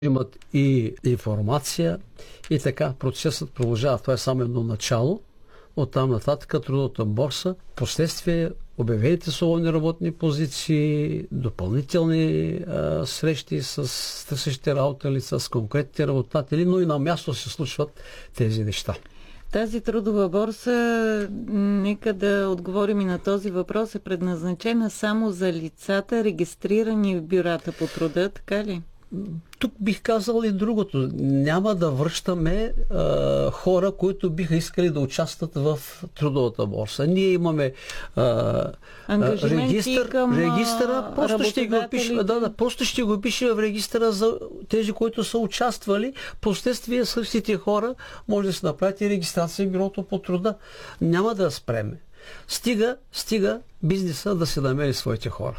имат и информация и така процесът продължава. Това е само едно начало. Оттам нататък трудовата борса, последствие обявените свободни работни позиции, допълнителни срещи с търсещите работа лица, с конкретните работодатели, но и на място се случват тези неща. Тази трудова борса, нека да отговорим и на този въпрос, е предназначена само за лицата, регистрирани в бюрата по труда, така ли? Тук бих казал и другото. Няма да връщаме хора, които биха искали да участват в трудовата борса. Ние имаме регистъра, просто ще го пише в регистъра за тези, които са участвали. Последствие същите хора може да се направят и регистрация в бюрото по труда. Няма да спреме. Стига бизнеса да се намери своите хора.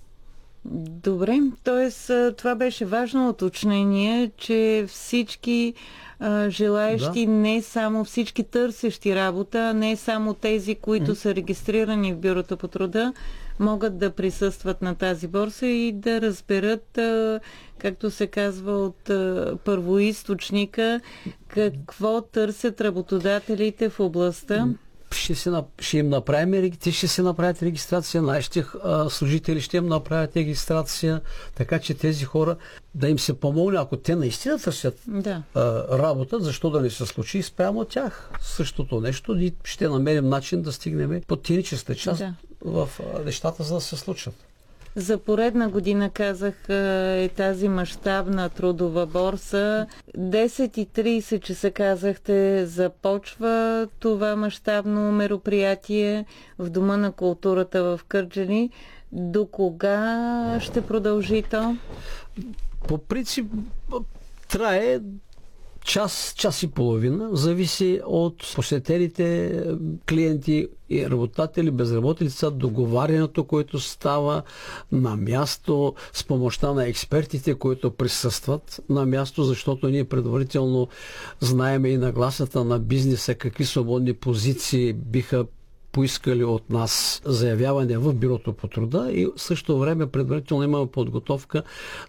Добре, т.е. това беше важно уточнение, че всички желаещи, не само всички търсещи работа, не само тези, които са регистрирани в бюрото по труда, могат да присъстват на тази борса и да разберат, както се казва от първоизточника, какво търсят работодателите в областта. Ще им направим, те ще се направят регистрация, нашите служители ще им направят регистрация, така че тези хора да им се помогне, ако те наистина търсят работа, защо да не се случи и спрямо тях. Същото нещо и ще намерим начин да стигнем по техническата част в нещата, за да се случат. За поредна година, казах, е тази мащабна трудова борса. 10:30 часа, казахте, започва това мащабно мероприятие в Дома на културата в Кърджали. До кога ще продължи то? По принцип трае час и половина, зависи от посетените клиенти и работодатели, безработица, договарянето, което става на място с помощта на експертите, които присъстват на място, защото ние предварително знаем и нагласата на бизнеса, какви свободни позиции биха поискали от нас заявяване в бюрото по труда и в същото време предварително имаме подготовка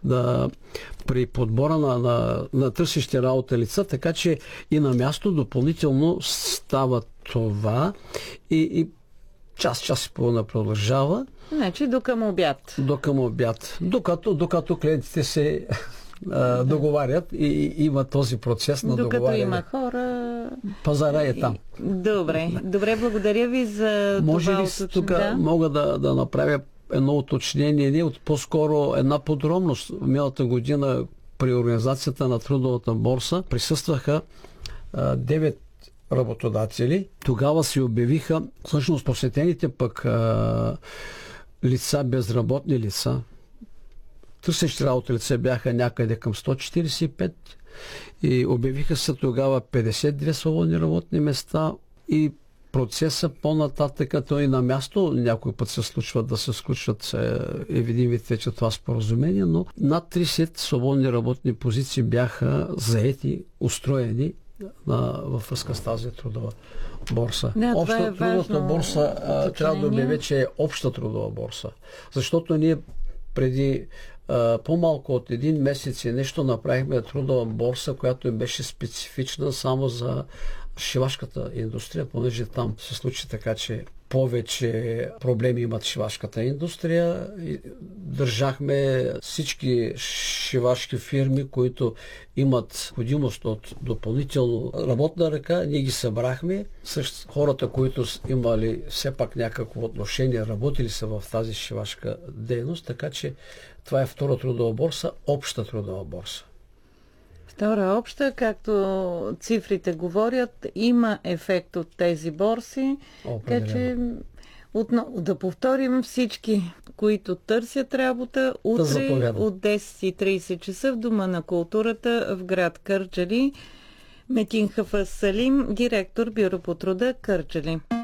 при подбора на търсещи работа лица, така че и на място допълнително става това и час и половина продължава. Значи до към обяд. Докато клиентите се договарят и има този процес на договаряне. Докато има хора... Пазара е там. Добре, благодаря ви за може това уточнение. Тук мога да направя едно уточнение, по-скоро една подробност. Миналата година при организацията на трудовата борса присъстваха 9 работодатели. Тогава се обявиха всъщност посетените пък лица, безработни лица. Търсещи работа лица бяха някъде към 145 и обявиха се тогава 52 свободни работни места и процеса по-нататък, той на място някой път се случва да се сключват видим вид вече това споразумение, но над 30 свободни работни позиции бяха заети, устроени във връзка с тази трудова борса. Трудовата борса трябва да обявя, че е обща трудова борса. Защото ние преди по-малко от един месец и нещо направихме трудова борса, която беше специфична само за шивашката индустрия, понеже там се случи така, че повече проблеми имат шивашката индустрия. Държахме всички шивашки фирми, които имат необходимост от допълнително работна ръка. Ние ги събрахме с хората, които имали все пак някакво отношение, работили са в тази шивашка дейност, така че това е втора трудова борса, обща трудова борса. Втора обща, както цифрите говорят, има ефект от тези борси. Така че отново да повторим, всички, които търсят работа, утре от 10:30 часа в Дома на културата в град Кърджали. Метин Хафъз Салим, директор Бюро по труда Кърджали.